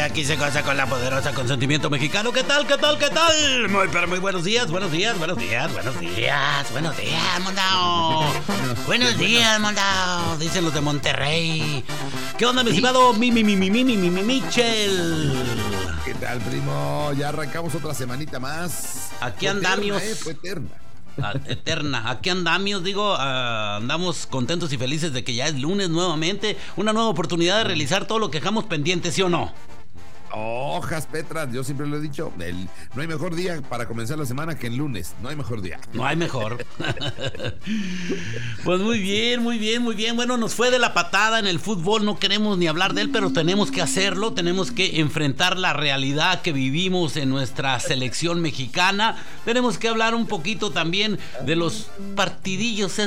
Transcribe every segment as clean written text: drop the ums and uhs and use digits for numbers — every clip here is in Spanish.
aquí se goza con la poderosa consentimiento mexicano. ¿Qué tal? Muy buenos días, Mondao. Buenos días, Mondao. Dicen los de Monterrey. ¿Qué onda, mi estimado Michel? ¿Qué tal, primo? Ya arrancamos otra semanita más. Aquí andamos. Fue eterna. Eterna. Aquí andamos, andamos contentos y felices de que ya es lunes nuevamente. Una nueva oportunidad de realizar todo lo que dejamos pendiente, ¿sí o no? Hojas, Petras, yo siempre lo he dicho, no hay mejor día para comenzar la semana que el lunes, no hay mejor día. No hay mejor. Pues muy bien. Bueno, nos fue de la patada en el fútbol, no queremos ni hablar de él, pero tenemos que hacerlo, tenemos que enfrentar la realidad que vivimos en nuestra selección mexicana. Tenemos que hablar un poquito también de los partidillos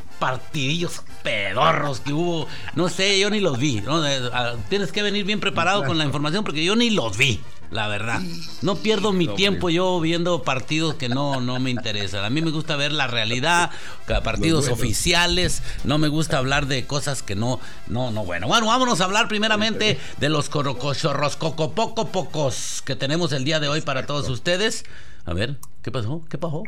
pedorros que hubo. No sé, yo ni los vi, ¿no? Tienes que venir bien preparado con la información porque yo ni los vi, la verdad. No pierdo mi tiempo yo viendo partidos que no me interesan. A mí me gusta ver la realidad, partidos oficiales. No me gusta hablar de cosas que no. Bueno, vámonos a hablar primeramente de los corocochorroscocopocopocos que tenemos el día de hoy para todos ustedes. A ver, ¿qué pasó? ¿Qué pasó?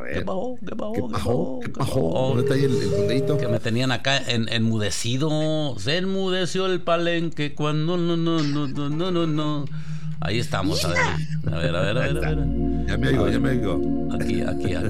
¿Dónde está ahí el fondeito? Que me tenían acá enmudecido. Se enmudeció el palenque cuando no. Ahí estamos, a ver. Ya me oigo. Aquí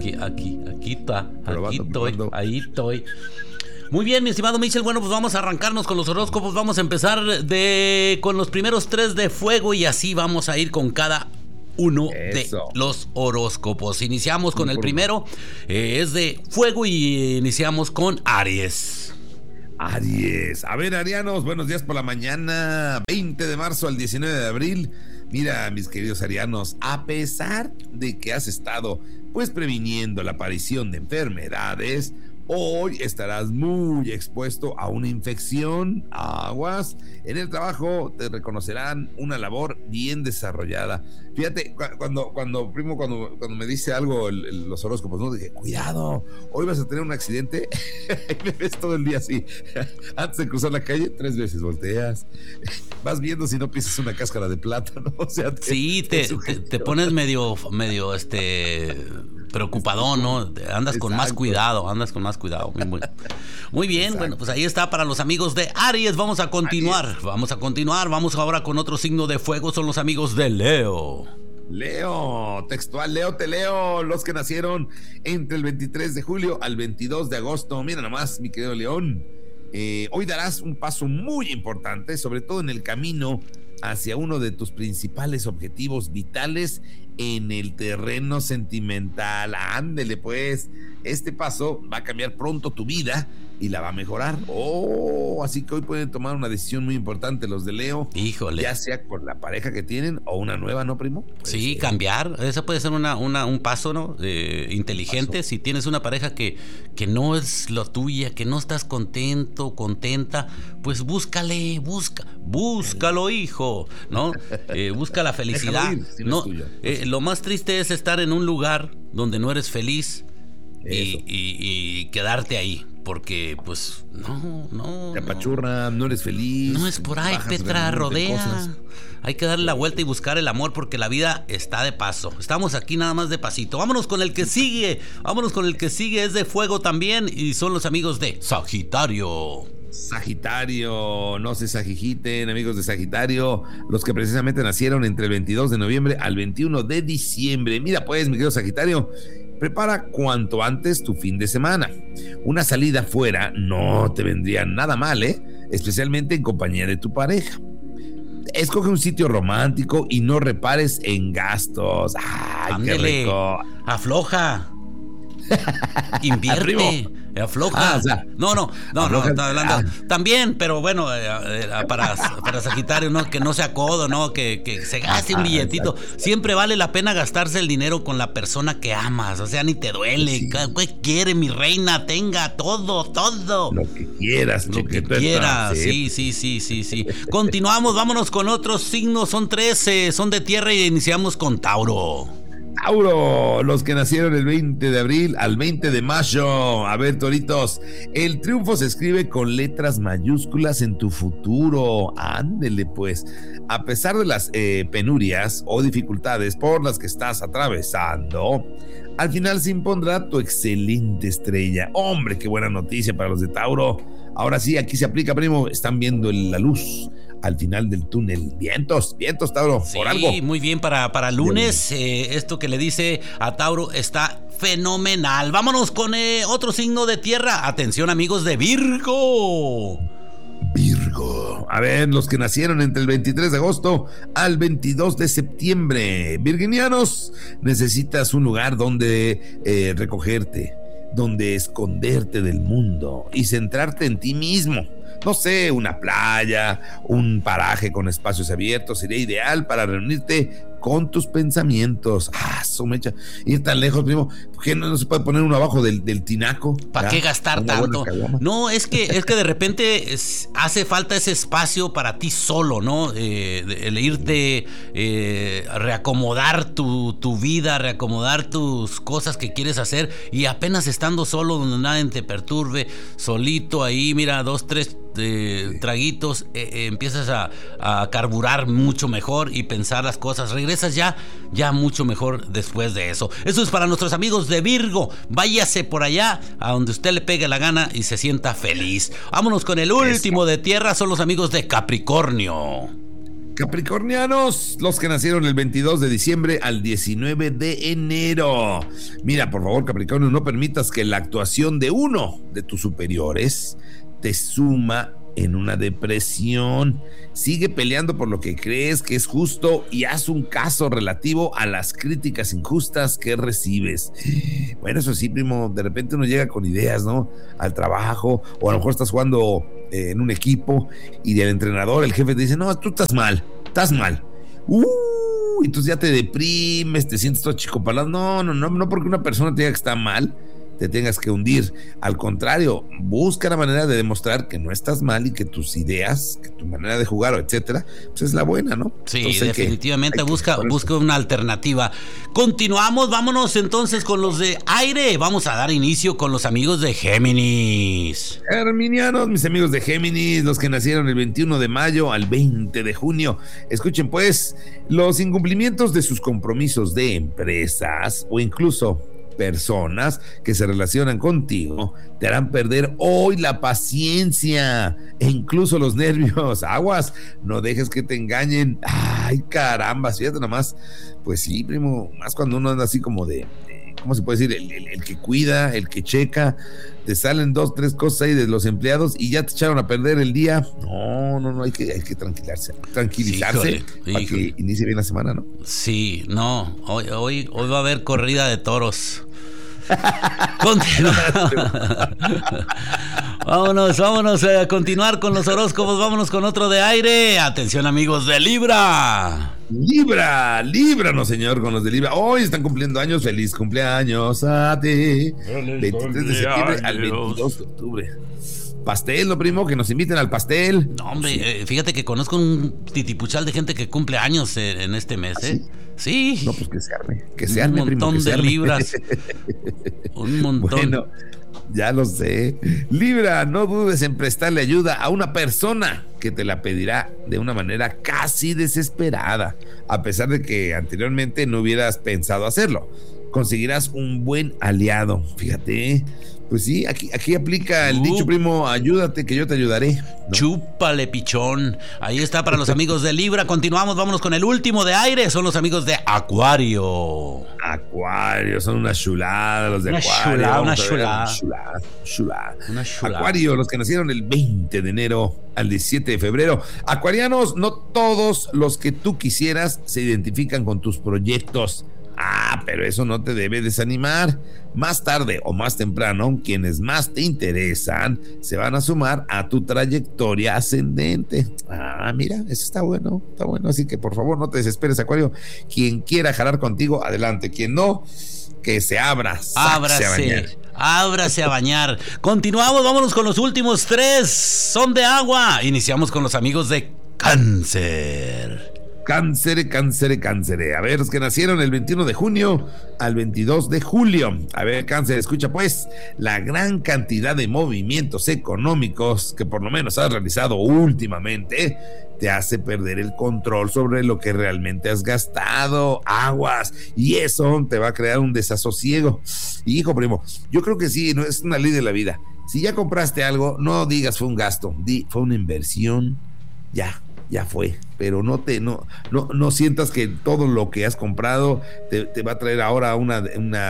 Ahí estoy. Muy bien, mi estimado Michel. Bueno, pues vamos a arrancarnos con los horóscopos. Vamos a empezar con los primeros 3 de fuego y así vamos a ir con cada uno de los horóscopos. Iniciamos con el primero, es de fuego y iniciamos con Aries. A ver, arianos, buenos días por la mañana, 20 de marzo al 19 de abril. Mira, mis queridos arianos, a pesar de que has estado pues previniendo la aparición de enfermedades, hoy estarás muy expuesto a una infección. Aguas. En el trabajo te reconocerán una labor bien desarrollada. Fíjate, cuando me dice algo los horóscopos, ¿no? Dije, cuidado, hoy vas a tener un accidente. Me ves todo el día así. Antes de cruzar la calle, 3 veces volteas. Vas viendo si no pisas una cáscara de plátano. O sea, te pones medio preocupadón, ¿no? Andas con más cuidado. Muy bien. Exacto. Bueno, pues ahí está para los amigos de Aries. Vamos a continuar. Vamos ahora con otro signo de fuego. Son los amigos de Leo, textual, Leo, te leo. Los que nacieron entre el 23 de julio al 22 de agosto. Mira nomás, mi querido León. Hoy darás un paso muy importante, sobre todo en el camino hacia uno de tus principales objetivos vitales en el terreno sentimental. Ándele pues, este paso va a cambiar pronto tu vida y la va a mejorar. Así que hoy pueden tomar una decisión muy importante los de Leo. Híjole. Ya sea con la pareja que tienen o una nueva, ¿no, primo? Sí, cambiar. Esa puede ser un paso, ¿no? Inteligente. Si tienes una pareja que no es lo tuya, que no estás contento, contenta, pues búscalo, hijo, ¿no? Busca la felicidad. Ir, si no, lo más triste es estar en un lugar donde no eres feliz y quedarte ahí. Porque, pues, no. Te apachurra, no eres feliz. No es por ahí, Petra, rodea. Hay que darle la vuelta y buscar el amor porque la vida está de paso. Estamos aquí nada más de pasito. Vámonos con el que sigue. Es de fuego también y son los amigos de Sagitario, no se sagijiten, amigos de Sagitario, los que precisamente nacieron entre el 22 de noviembre al 21 de diciembre. Mira pues, mi querido Sagitario, prepara cuanto antes tu fin de semana. Una salida fuera no te vendría nada mal, especialmente en compañía de tu pareja. Escoge un sitio romántico y no repares en gastos. ¡Ay, ándele, qué rico! Afloja. Invierte. Afloja. No, está hablando también, pero bueno, para Sagitario, ¿no? Que no sea codo, ¿no? Que se gaste un billetito. Siempre vale la pena gastarse el dinero con la persona que amas, o sea, ni te duele. Sí. ¿Qué quiere mi reina? Tenga todo. Lo que quieras, lo que quieras. Sí. Continuamos, vámonos con otros signos, son 13, son de tierra y iniciamos con Tauro. Tauro, los que nacieron el 20 de abril al 20 de mayo. A ver, toritos, el triunfo se escribe con letras mayúsculas en tu futuro. Ándele, pues. A pesar de las penurias o dificultades por las que estás atravesando, al final se impondrá tu excelente estrella. Hombre, qué buena noticia para los de Tauro. Ahora sí, aquí se aplica, primo. Están viendo la luz al final del túnel. Vientos, Tauro, sí, por algo. Sí, muy bien para lunes. Esto que le dice a Tauro está fenomenal. Vámonos con otro signo de tierra. Atención, amigos de Virgo. A ver, los que nacieron entre el 23 de agosto al 22 de septiembre. Virginianos, necesitas un lugar donde recogerte, donde esconderte del mundo y centrarte en ti mismo. No sé, una playa, un paraje con espacios abiertos sería ideal para reunirte con tus pensamientos. Su mecha, ir tan lejos, primo. ¿Por qué no se puede poner uno abajo del tinaco? ¿Para qué gastar tanto? No, es que de repente hace falta ese espacio para ti solo, ¿no? El irte, reacomodar tu vida, reacomodar tus cosas que quieres hacer y apenas estando solo, donde nadie te perturbe, solito ahí, mira, 2, 3 traguitos, empiezas a carburar mucho mejor y pensar las cosas. Regresas ya mucho mejor después de eso. Eso es para nuestros amigos de Virgo. Váyase por allá a donde usted le pegue la gana y se sienta feliz. Vámonos con el último de tierra. Son los amigos de Capricornio. Capricornianos, los que nacieron el 22 de diciembre al 19 de enero. Mira, por favor, Capricornio, no permitas que la actuación de uno de tus superiores te suma en una depresión. Sigue peleando por lo que crees que es justo y haz un caso relativo a las críticas injustas que recibes. Bueno, eso sí, primo, de repente uno llega con ideas, ¿no? Al trabajo, o a lo mejor estás jugando en un equipo y el entrenador, el jefe te dice, no, tú estás mal. Entonces ya te deprimes, te sientes todo achicopalado. No porque una persona te diga que está mal, te tengas que hundir. Al contrario, busca la manera de demostrar que no estás mal y que tus ideas, que tu manera de jugar, o etcétera, pues es la buena, ¿no? Sí, entonces definitivamente busca una alternativa. Continuamos, vámonos entonces con los de aire. Vamos a dar inicio con los amigos de Géminis. Geminianos, mis amigos de Géminis, los que nacieron el 21 de mayo al 20 de junio. Escuchen pues, los incumplimientos de sus compromisos de empresas o incluso personas que se relacionan contigo te harán perder hoy la paciencia e incluso los nervios. Aguas, no dejes que te engañen. Ay, caramba, fíjate nomás. Pues sí, primo, más cuando uno anda así como de ¿cómo se puede decir? El que cuida, el que checa, te salen 2, 3 cosas ahí de los empleados y ya te echaron a perder el día. No, hay que tranquilizarse para que inicie bien la semana, ¿no? Sí, no, hoy va a haber corrida de toros. Vámonos a continuar con los horóscopos. Vámonos con otro de aire. Atención, amigos de Libra. Líbranos, señor, con los de Libra. Hoy están cumpliendo años. Feliz cumpleaños a ti. 23 de septiembre al 22 de octubre. Pastel, lo primo, que nos inviten al pastel. No, hombre, fíjate que conozco un titipuchal de gente que cumple años en este mes, ¿eh? Sí. No, pues que se arme, primo. Un montón de libras. Un montón. Bueno, ya lo sé. Libra, no dudes en prestarle ayuda a una persona que te la pedirá de una manera casi desesperada, a pesar de que anteriormente no hubieras pensado hacerlo. Conseguirás un buen aliado, fíjate. Pues sí, aquí aplica el dicho, primo, ayúdate que yo te ayudaré, ¿no? Chúpale, pichón. Ahí está para los amigos de Libra. Continuamos, vámonos con el último de aire. Son los amigos de Acuario. Acuario, son una chulada los de Acuario. Una chulada. Acuario, los que nacieron el 20 de enero al 17 de febrero. Acuarianos, no todos los que tú quisieras se identifican con tus proyectos. Pero eso no te debe desanimar. Más tarde o más temprano, quienes más te interesan se van a sumar a tu trayectoria ascendente. Mira, eso está bueno. Así que por favor no te desesperes, Acuario. Quien quiera jalar contigo, adelante. Quien no, que se abra. Ábrase a bañar. Continuamos, vámonos con los últimos 3. Son de agua. Iniciamos con los amigos de Cáncer. Cáncer, cáncer, cáncer. A ver, los que nacieron el 21 de junio al 22 de julio. A ver, cáncer, escucha pues, la gran cantidad de movimientos económicos que por lo menos has realizado últimamente te hace perder el control sobre lo que realmente has gastado. Aguas. Y eso te va a crear un desasosiego. Hijo, primo, yo creo que sí, no es una ley de la vida. Si ya compraste algo, no digas fue un gasto, fue una inversión. Ya fue, pero no sientas que todo lo que has comprado te va a traer ahora una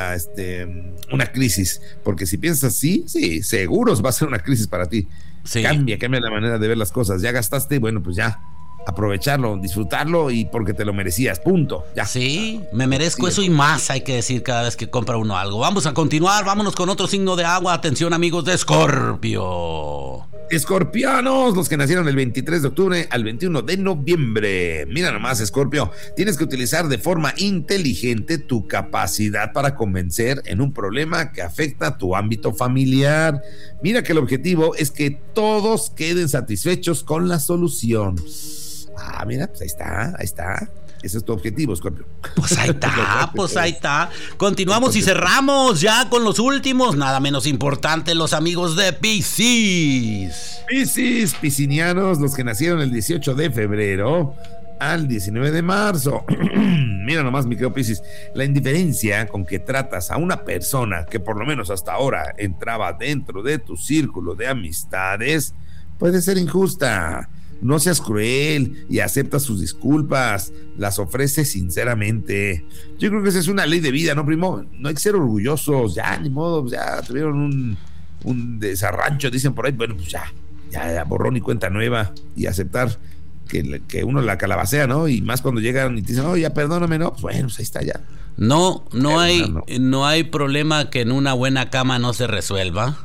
crisis, porque si piensas sí, seguro va a ser una crisis para ti. Sí. Cambia la manera de ver las cosas. Ya gastaste, bueno, pues ya, aprovecharlo, disfrutarlo y porque te lo merecías, punto. Ya. Sí, me merezco eso y más, hay que decir cada vez que compra uno algo. Vamos a continuar, vámonos con otro signo de agua. Atención, amigos de Escorpio. Escorpianos, los que nacieron el 23 de octubre al 21 de noviembre. Mira nomás, Escorpio, tienes que utilizar de forma inteligente tu capacidad para convencer en un problema que afecta tu ámbito familiar. Mira que el objetivo es que todos queden satisfechos con la solución. Mira, pues ahí está. Ese es tu objetivo, Scorpio. Pues ahí está. Continuamos y cerramos ya con los últimos, nada menos importante, los amigos de Piscis. Piscinianos, los que nacieron el 18 de febrero al 19 de marzo. Mira nomás, mi querido Piscis, la indiferencia con que tratas a una persona que por lo menos hasta ahora entraba dentro de tu círculo de amistades puede ser injusta. No seas cruel y acepta sus disculpas, las ofrece sinceramente. Yo creo que esa es una ley de vida, ¿no, primo? No hay que ser orgullosos, ya, ni modo, ya tuvieron un desarrancho, dicen por ahí, bueno, pues ya borrón y cuenta nueva y aceptar que uno la calabacea, ¿no? Y más cuando llegan y te dicen, ya perdóname, ¿no? Pues bueno, pues ahí está ya. No hay problema que en una buena cama no se resuelva.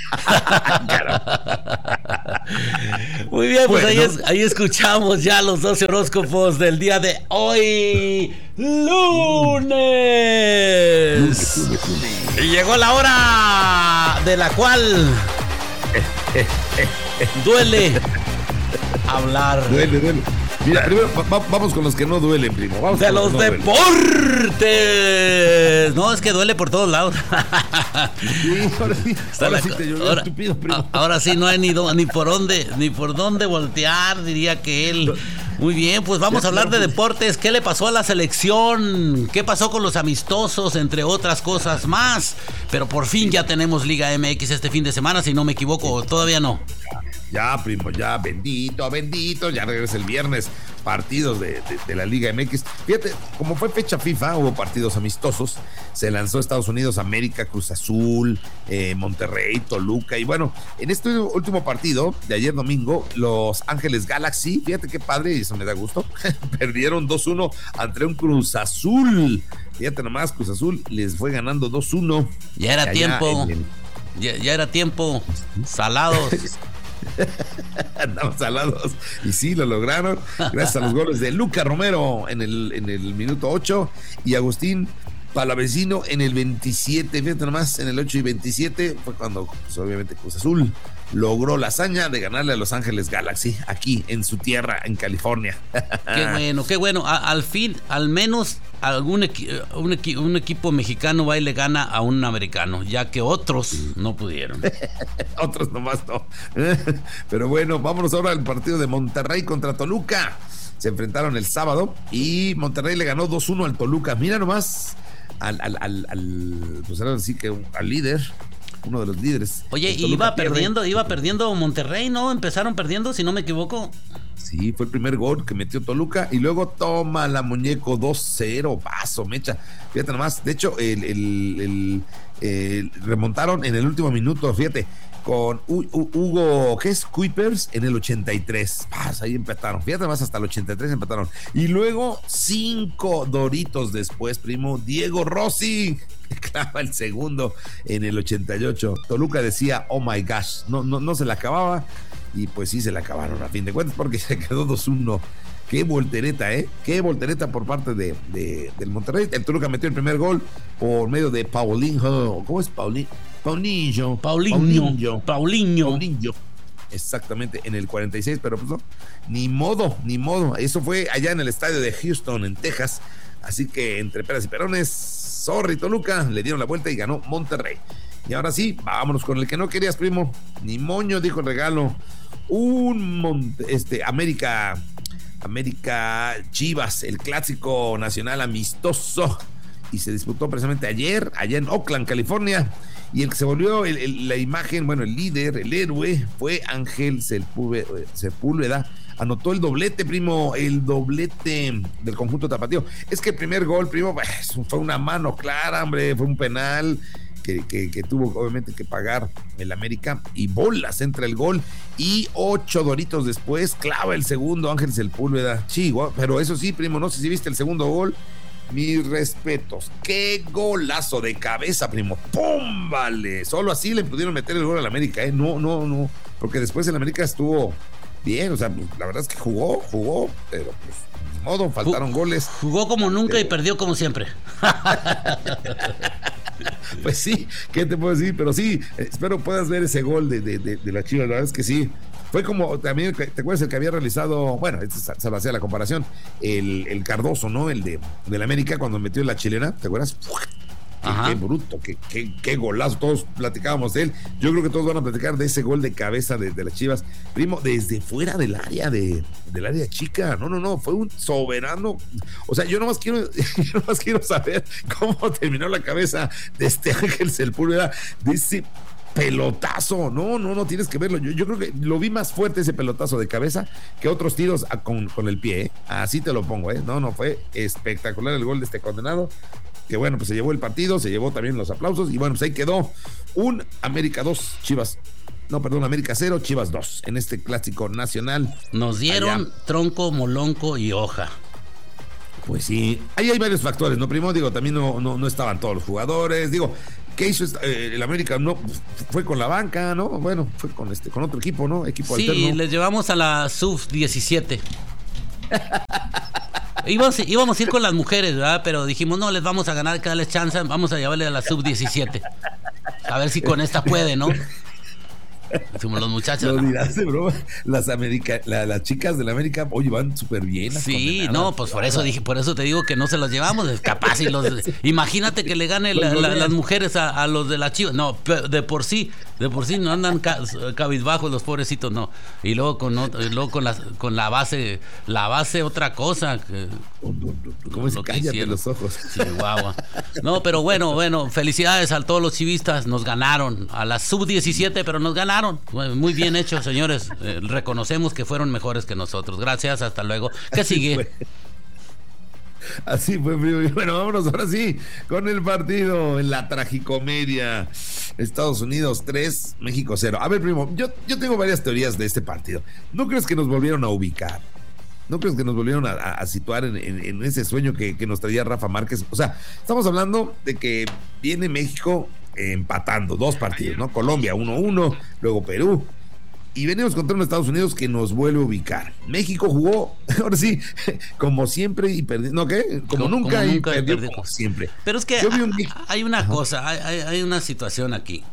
Muy bien, pues bueno. ahí escuchamos ya los 12 horóscopos del día de hoy, lunes. Y llegó la hora de la cual duele hablar. Duele. Mira, primero vamos con los que no duelen, primo. Vamos de los deportes. No, es que duele por todos lados. Sí, ahora sí te llovió estúpido, primo. Ahora sí no hay ni por dónde voltear, diría que él. Muy bien, pues vamos a hablar de deportes. ¿Qué le pasó a la selección? ¿Qué pasó con los amistosos? Entre otras cosas más. Pero por fin ya tenemos Liga MX este fin de semana, si no me equivoco, todavía no. Ya, primo, ya, bendito, ya regresa el viernes, partidos de la Liga MX. Fíjate, como fue fecha FIFA, hubo partidos amistosos, se lanzó Estados Unidos, América, Cruz Azul, Monterrey, Toluca, y bueno, en este último partido de ayer domingo, Los Ángeles Galaxy, fíjate qué padre, y eso me da gusto, perdieron 2-1 ante un Cruz Azul. Fíjate nomás, Cruz Azul les fue ganando 2-1. Ya era tiempo, ya era tiempo, salados. Andamos salados y sí, lo lograron gracias a los goles de Luca Romero en el minuto 8 y Agustín Palavecino en el 27. Fíjate nomás, en el 8 y 27 fue cuando pues, obviamente Cruz Azul logró la hazaña de ganarle a Los Ángeles Galaxy aquí en su tierra, en California. Qué bueno. Al fin, al menos un equipo mexicano va y le gana a un americano, ya que otros no pudieron. Otros nomás no. Pero bueno, vámonos ahora al partido de Monterrey contra Toluca. Se enfrentaron el sábado y Monterrey le ganó 2-1 al Toluca. Mira nomás pues ahora sí que al líder, uno de los líderes. Oye, iba perdiendo Monterrey, ¿no? Empezaron perdiendo, si no me equivoco. Sí, fue el primer gol que metió Toluca y luego toma la muñeco 2-0, paso, mecha. Fíjate nomás, de hecho, remontaron en el último minuto, fíjate, con Hugo, ¿qué es? Kuipers en el 83. Ahí empataron. Fíjate más, hasta el 83 empataron. Y luego, 5 doritos después, primo, Diego Rossi clava el segundo en el 88. Toluca decía, oh my gosh, no se la acababa. Y pues sí se la acabaron a fin de cuentas porque se quedó 2-1. Qué voltereta, Qué voltereta por parte del Monterrey. El Toluca metió el primer gol por medio de Paulinho. ¿Cómo es Paulinho? exactamente en el 46, pero pues no, ni modo. Eso fue allá en el estadio de Houston, en Texas. Así que entre peras y perones, sorry Toluca, le dieron la vuelta y ganó Monterrey. Y ahora sí, vámonos con el que no querías, primo. Ni moño, dijo el regalo. América Chivas, el clásico nacional amistoso. Y se disputó precisamente ayer, allá en Oakland, California. Y el que se volvió la imagen, bueno, el líder, el héroe, fue Ángel Sepúlveda. Anotó el doblete, primo, el doblete del conjunto tapatío. Es que el primer gol, primo, fue una mano clara, hombre, fue un penal que tuvo obviamente que pagar el América, y bolas entra el gol, y 8 doritos después clava el segundo Ángel Sepúlveda. Chihuahua, pero eso sí, primo, no sé si viste el segundo gol. Mis respetos, qué golazo de cabeza, primo. ¡Pum! Vale, solo así le pudieron meter el gol al América, no, porque después el América estuvo bien, o sea, la verdad es que jugó, pero pues ni modo, faltaron goles. Jugó como nunca y perdió como siempre. Pues sí, ¿qué te puedo decir? Pero sí, espero puedas ver ese gol de la Chivas. La verdad es que sí, fue como también, ¿te acuerdas el que había realizado? Bueno, se lo hacía la comparación, el Cardoso, ¿no? El del América cuando metió la chilena, ¿te acuerdas? Qué bruto, qué golazo. Todos platicábamos de él. Yo creo que todos van a platicar de ese gol de cabeza de las Chivas, primo, desde fuera del área del área chica. No, fue un soberano. O sea, yo nomás quiero saber cómo terminó la cabeza de este Ángel Sepúlveda, de ese pelotazo. No, tienes que verlo. Yo creo que lo vi más fuerte ese pelotazo de cabeza que otros tiros con el pie, ¿eh? Así te lo pongo, ¿eh? No, fue espectacular el gol de este condenado, que bueno, pues se llevó el partido, se llevó también los aplausos, y bueno, pues ahí quedó un América 2, América 0, Chivas 2, en este clásico nacional. Nos dieron allá tronco, molonco y hoja. Pues sí, ahí hay varios factores, ¿no, primo? Digo, también no estaban todos los jugadores, digo, ¿qué hizo el América? No, fue con la banca, ¿no? Bueno, fue con otro equipo, ¿no? Equipo alterno. Sí, les llevamos a la sub-17. Íbamos a ir con las mujeres, ¿verdad? Pero dijimos, no, les vamos a ganar, que darles chance, vamos a llevarle a la sub-17. A ver si con esta puede, ¿no? Decimos los muchachos. Lo dirás de broma. Las chicas de la América, oye, van súper bien. Sí, no, pues por eso te digo que no se los llevamos, es capaz. Imagínate que le gane las mujeres a los de la Chivas. No, de por sí no andan cabizbajos los pobrecitos, no. Y luego con la base otra cosa. ¿Cómo se cállate los ojos? Chihuahua. No, pero bueno, felicidades a todos los chivistas, nos ganaron a la sub-17, pero nos ganaron. Muy bien hecho, señores. Reconocemos que fueron mejores que nosotros. Gracias, hasta luego. ¿Qué sigue? Así fue, primo. Bueno, vámonos ahora sí con el partido en la tragicomedia. Estados Unidos 3, México 0. A ver, primo, yo tengo varias teorías de este partido. ¿No crees que nos volvieron a ubicar? ¿No crees que nos volvieron a situar en ese sueño que nos traía Rafa Márquez? O sea, estamos hablando de que viene México empatando 2 partidos, ¿no? Colombia 1-1, luego Perú, y venimos contra un Estados Unidos que nos vuelve a ubicar. México jugó, ahora sí, como siempre y perdió, ¿no qué? Como nunca y perdió como siempre. Pero es que hay una cosa, hay una situación aquí.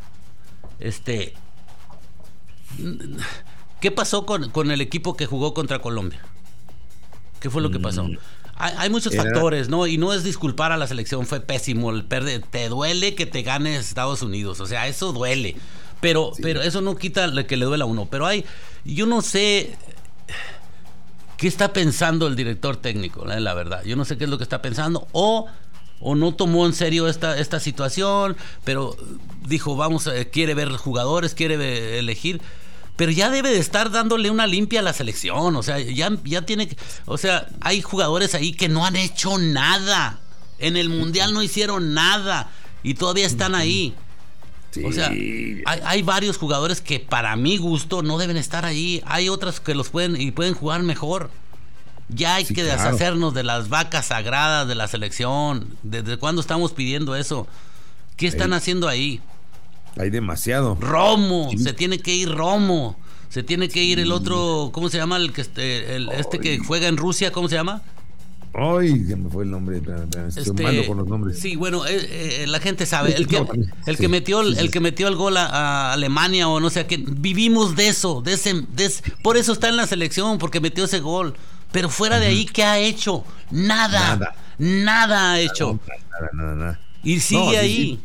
¿Qué pasó con el equipo que jugó contra Colombia? ¿Qué fue lo que pasó? Hay muchos factores, ¿no? Y no es disculpar a la selección, fue pésimo el perder. Te duele que te gane Estados Unidos, o sea, eso duele. Pero eso no quita que le duela a uno. Pero yo no sé qué está pensando el director técnico, la verdad. Yo no sé qué es lo que está pensando, o no tomó en serio esta situación, pero dijo, quiere ver jugadores, quiere elegir. Pero ya debe de estar dándole una limpia a la selección. O sea, ya tiene que... O sea, hay jugadores ahí que no han hecho nada. En el Mundial no hicieron nada. Y todavía están ahí. Sí. O sea, hay varios jugadores que para mi gusto no deben estar ahí. Hay otros que pueden jugar mejor. Ya hay que deshacernos de las vacas sagradas de la selección. ¿Desde cuándo estamos pidiendo eso? ¿Qué están haciendo ahí? Hay demasiado. Romo, se tiene que ir Romo. Se tiene que ir el otro, ¿cómo se llama? Que juega en Rusia, ¿cómo se llama? Ay, se me fue el nombre. Estoy malo con los nombres. Sí, bueno, la gente sabe. El que metió el gol a Alemania o no sé qué. Vivimos de eso. Por eso está en la selección, porque metió ese gol. Pero fuera de ahí, ¿qué ha hecho? Nada ha hecho. Nada. Y sigue ahí.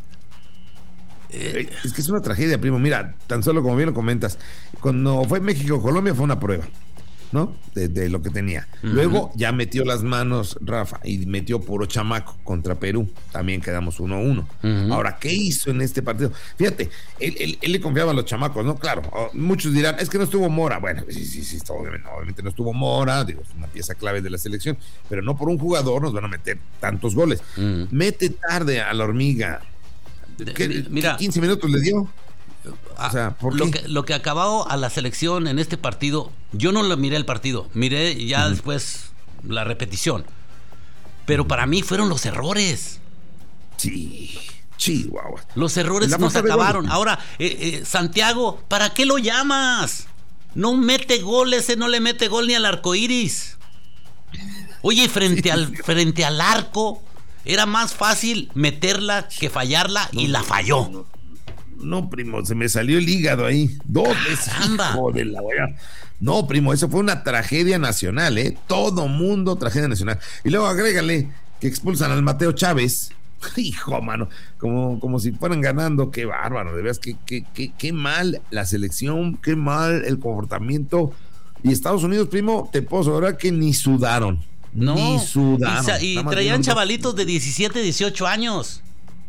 Es que es una tragedia, primo. Mira, tan solo como bien lo comentas, cuando fue México-Colombia fue una prueba, ¿no? De lo que tenía. Luego ya metió las manos Rafa y metió puro chamaco contra Perú. También quedamos 1-1. Ahora, ¿qué hizo en este partido? Fíjate, él le confiaba a los chamacos, ¿no? Claro, muchos dirán, es que no estuvo Mora. Bueno, sí, obviamente no estuvo Mora, digo, es una pieza clave de la selección, pero no por un jugador nos van a meter tantos goles. Mete tarde a la hormiga. Mira, 15 minutos le dio. O sea, ¿por qué? Lo que acabó a la selección en este partido, yo no lo miré el partido, miré ya después la repetición. Pero para mí fueron los errores. Sí, Chihuahua. Los errores nos acabaron. Ahora, Santiago, ¿para qué lo llamas? No mete gol, ese no le mete gol ni al arcoíris. Oye, frente al arco, era más fácil meterla que fallarla y la falló. No, primo, se me salió el hígado ahí. 2 veces. Joder, la wea. No, primo, eso fue una tragedia nacional, ¿eh? Todo mundo tragedia nacional. Y luego agrégale que expulsan al Mateo Chávez. Hijo, mano, como si fueran ganando. Qué bárbaro, de veras, qué mal la selección, qué mal el comportamiento. Y Estados Unidos, primo, te puedo asegurar que ni sudaron. No, ni sudaron. Y traían chavalitos de 17, 18 años.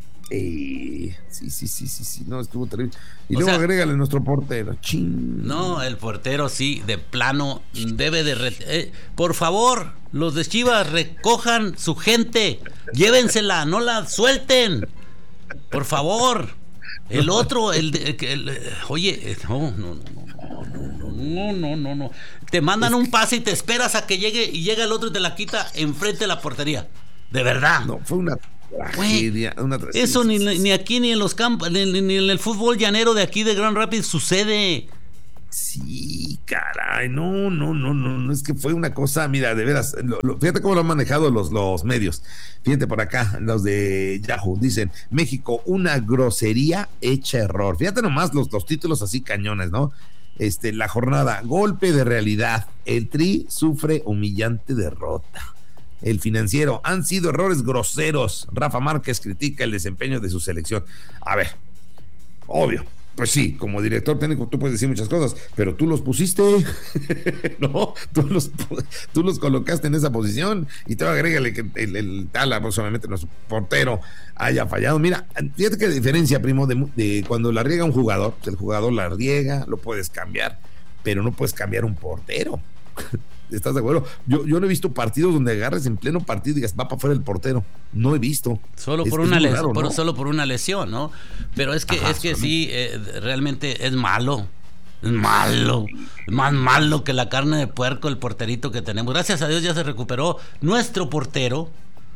Sí, no, estuvo terrible. Y luego agrégale nuestro portero. No, el portero sí, de plano, debe de... por favor, los de Chivas, recojan su gente, llévensela, no la suelten, por favor. El otro, oye, no. Te mandan un pase y te esperas a que llegue, y llega el otro y te la quita enfrente de la portería. De verdad. No, fue una tragedia. Eso ni aquí ni en los campos, ni en el fútbol llanero de aquí de Grand Rapids sucede. Sí, caray, no, es que fue una cosa, mira, de veras, fíjate cómo lo han manejado los medios. Fíjate por acá, los de Yahoo, dicen, México, una grosería hecha error. Fíjate nomás los títulos así cañones, ¿no? La jornada, golpe de realidad, el Tri sufre humillante derrota. El Financiero, han sido errores groseros. Rafa Márquez critica el desempeño de su selección. A ver, obvio, pues sí, como director técnico tú puedes decir muchas cosas, pero tú los pusiste, ¿no? Tú los colocaste en esa posición y te agrégale que el Tala, solamente nuestro portero, haya fallado. Mira, fíjate qué diferencia, primo, de cuando la riega un jugador. El jugador la riega, lo puedes cambiar, pero no puedes cambiar un portero. ¿Estás de acuerdo? Yo no he visto partidos donde agarres en pleno partido y digas, va para afuera el portero. No he visto. Solo por una lesión, ¿no? Pero es que sí, realmente es malo. Es malo. Es más malo que la carne de puerco el porterito que tenemos. Gracias a Dios ya se recuperó nuestro portero.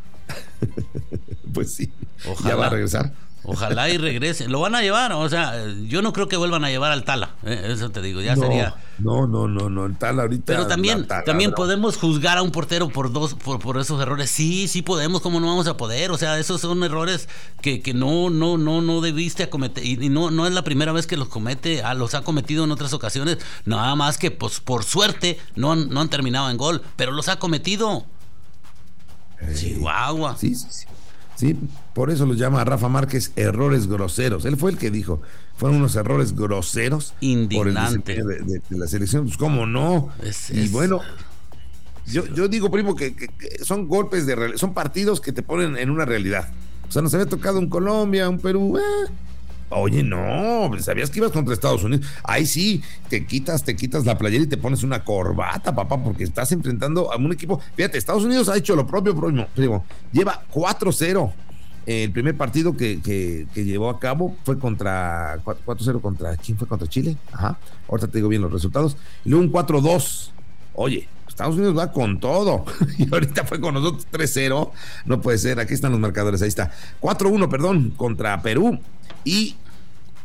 Pues sí. Ojalá, ya va a regresar. Ojalá y regrese. Lo van a llevar, o sea, yo no creo que vuelvan a llevar al Tala, eso te digo, ya sería. No, el Tala ahorita. Pero también podemos juzgar a un portero por esos errores. Sí podemos, ¿cómo no vamos a poder? O sea, esos son errores que no debiste cometer, y no es la primera vez que los comete, los ha cometido en otras ocasiones, nada más que pues por suerte no han terminado en gol, pero los ha cometido. Chihuahua. Sí, por eso los llama a Rafa Márquez errores groseros. Él fue el que dijo, fueron unos errores groseros. Indignante. Por el desempeño de la selección. Pues cómo no. Bueno, yo digo, primo, que son golpes son partidos que te ponen en una realidad. O sea, nos había tocado un Colombia, un Perú. Oye, no, sabías que ibas contra Estados Unidos. Ahí sí, te quitas la playera y te pones una corbata, papá, porque estás enfrentando a un equipo. Fíjate, Estados Unidos ha hecho lo propio, primo. Lleva 4-0. El primer partido que llevó a cabo fue 4-0 contra... ¿Quién fue? ¿Contra Chile? Ajá. Ahorita te digo bien los resultados. Y luego un 4-2. Oye, Estados Unidos va con todo. Y ahorita fue con nosotros 3-0. No puede ser. Aquí están los marcadores. Ahí está. 4-1, contra Perú. Y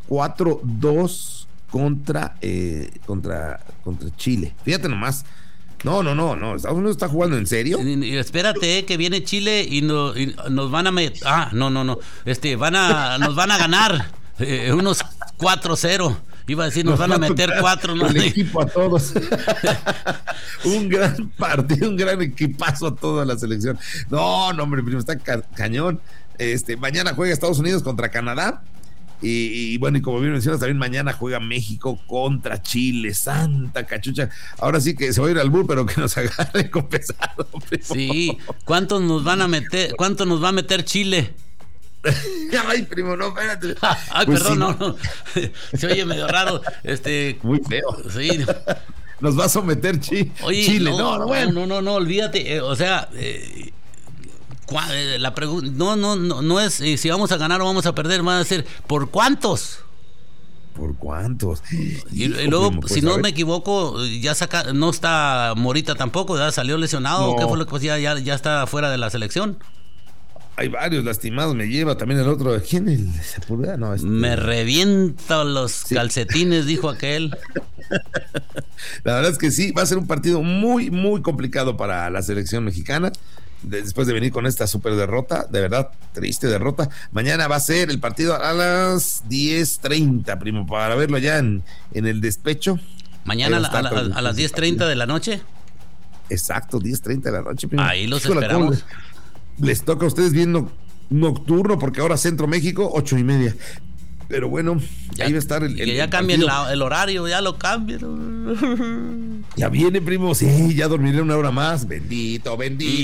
4-2 contra Chile. Fíjate nomás. No. Estados Unidos está jugando en serio. Y espérate, que viene Chile y nos van a meter. No. Nos van a ganar unos 4-0. Iba a decir, nos van a meter 4. ¿no? El equipo a todos. Un gran partido, un gran equipazo a toda la selección. No, hombre, primo, está cañón. Mañana juega Estados Unidos contra Canadá. Y bueno, y como bien mencionas, también mañana juega México contra Chile. Santa cachucha. Ahora sí que se va a ir al bull, pero que nos agarre con pesado, primo. Sí, ¿cuánto nos va a meter Chile? Ay, primo, no, espérate. Ay, pues perdón, sí. No. Se oye medio raro. Muy feo. Sí. Nos va a someter Chile. No, olvídate. La pregunta no es si vamos a ganar o vamos a perder, van a ser ¿por cuántos? ¿Por cuántos? Y luego, primo, pues, si no me equivoco, no está Morita tampoco, ¿ya salió lesionado? No. ¿Qué fue lo que pues ya está fuera de la selección? Hay varios lastimados, me lleva también el otro. ¿Quién es? Sepúlveda? No, Me reviento los calcetines, dijo aquel. La verdad es que sí, va a ser un partido muy, muy complicado para la selección mexicana. Después de venir con esta super derrota, de verdad, triste derrota. Mañana va a ser el partido a las 10:30, primo, para verlo ya en el despecho. Mañana a las 10:30 de la noche. Exacto, 10:30 de la noche, primo. Ahí los esperamos. Les toca a ustedes viendo nocturno, porque ahora Centro México, 8:30. Pero bueno, ahí va a estar ya cambien el horario, ya lo cambian. Ya viene, primo, sí, ya dormiré una hora más. Bendito.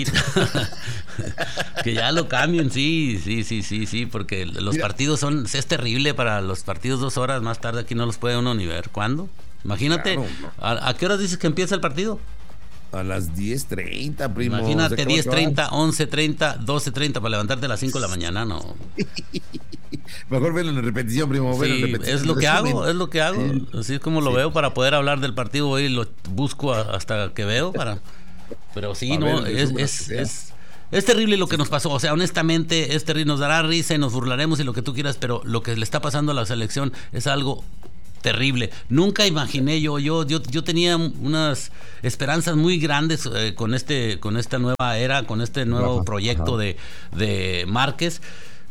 Que ya lo cambien, sí, porque los partidos es terrible para los partidos 2 horas más tarde, aquí no los puede uno ni ver. ¿Cuándo? Imagínate, claro, no. ¿A qué horas dices que empieza el partido? A las 10:30, primo. Imagínate, 10:30, 11:30, 12:30 para levantarte a las 5 de la mañana, no. Mejor verlo en repetición, primo. Sí, es lo que hago. Así es como lo veo para poder hablar del partido. Hoy lo busco hasta que veo Pero sí, no, es terrible lo que nos pasó. O sea, honestamente, es terrible. Nos dará risa y nos burlaremos y lo que tú quieras, pero lo que le está pasando a la selección es algo terrible. Nunca imaginé yo tenía unas esperanzas muy grandes con esta nueva era, con este nuevo proyecto de Márquez.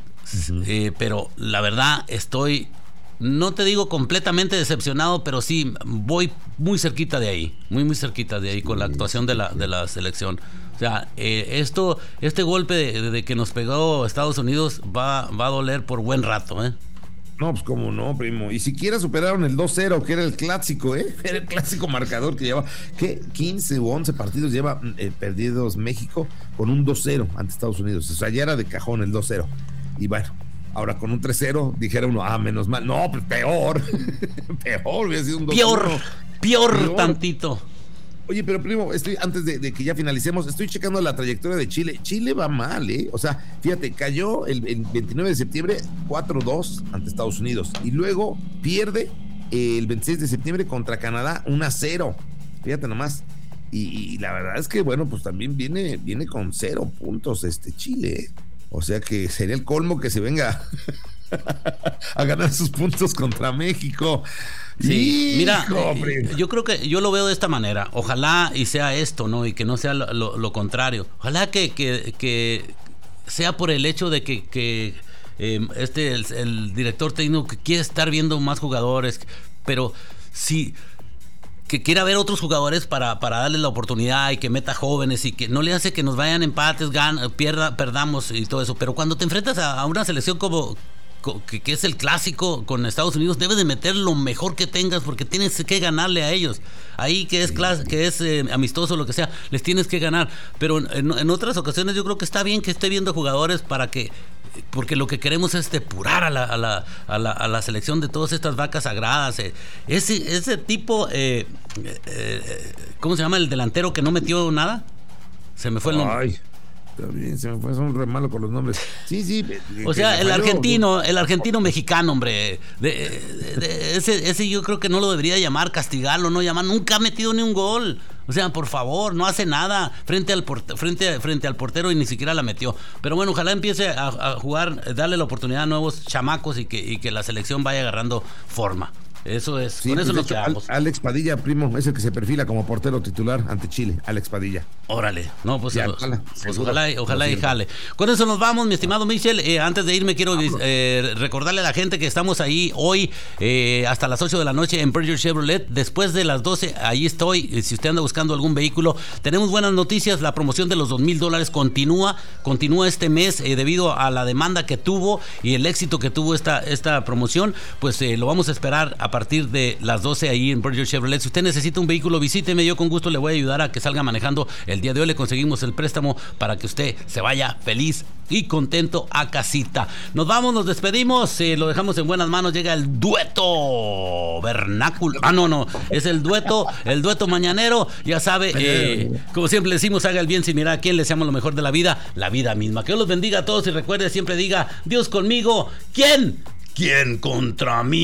Pero la verdad estoy, no te digo completamente decepcionado, pero sí voy muy cerquita de ahí, muy cerquita de ahí con la actuación de la selección. O sea, este golpe de que nos pegó Estados Unidos va a doler por buen rato, No, pues cómo no, primo. Y siquiera superaron el 2-0, que era el clásico, Era el clásico marcador que lleva, ¿qué? 15 o 11 partidos lleva perdidos México con un 2-0 ante Estados Unidos. O sea, ya era de cajón el 2-0. Y bueno, ahora con un 3-0, dijera uno, menos mal. No, pues peor. Peor, hubiera sido un 2-1. Peor tantito. Oye, pero primo, antes de que ya finalicemos, estoy checando la trayectoria de Chile. Chile va mal, O sea, fíjate, cayó el 29 de septiembre 4-2 ante Estados Unidos. Y luego pierde el 26 de septiembre contra Canadá 1-0. Fíjate nomás. Y la verdad es que, bueno, pues también viene con 0 puntos Chile, O sea que sería el colmo que se venga a ganar sus puntos contra México. Sí, mira, yo creo que yo lo veo de esta manera. Ojalá y sea esto, ¿no? Y que no sea lo contrario. Ojalá que sea por el hecho de que el director técnico que quiere estar viendo más jugadores, pero sí que quiera ver otros jugadores para darles la oportunidad y que meta jóvenes y que no le hace que nos vayan empates, perdamos y todo eso. Pero cuando te enfrentas a una selección como que es el clásico con Estados Unidos, debes de meter lo mejor que tengas porque tienes que ganarle a ellos. Ahí que es amistoso, lo que sea, les tienes que ganar. Pero en otras ocasiones yo creo que está bien que esté viendo jugadores porque lo que queremos es depurar a la selección de todas estas vacas sagradas. Ese tipo, ¿cómo se llama el delantero que no metió nada? Se me fue el nombre. Ay. También se me fue, son re malo con los nombres. Sí. O sea, el argentino mexicano, hombre. Ese yo creo que no lo debería llamar, castigarlo, no llamar. Nunca ha metido ni un gol. O sea, por favor, no hace nada frente al portero y ni siquiera la metió. Pero bueno, ojalá empiece a jugar, darle la oportunidad a nuevos chamacos y que la selección vaya agarrando forma. Eso es, Sí, con eso pues, nos de hecho, quedamos. Alex Padilla, primo, es el que se perfila como portero titular ante Chile. Alex Padilla. Órale, no, pues, Ya, ojalá y jale. Con eso nos vamos, mi estimado Michel. Antes de irme quiero recordarle a la gente que estamos ahí hoy hasta las 8 de la noche en Peugeot Chevrolet. Después de las 12, ahí estoy. Si usted anda buscando algún vehículo, tenemos buenas noticias. La promoción de los $2,000 continúa este mes debido a la demanda que tuvo y el éxito que tuvo esta promoción. Pues lo vamos a esperar a partir de las 12 ahí en Peugeot Chevrolet. Si usted necesita un vehículo, visíteme. Yo con gusto le voy a ayudar a que salga manejando. El día de hoy le conseguimos el préstamo para que usted se vaya feliz y contento a casita. Nos vamos, nos despedimos, lo dejamos en buenas manos. Llega el dueto vernáculo. No, es el dueto mañanero. Ya sabe, como siempre le decimos, haga el bien sin mirar a quién, le deseamos lo mejor de la vida misma. Que Dios los bendiga a todos y recuerde, siempre diga, Dios conmigo, ¿quién contra mí?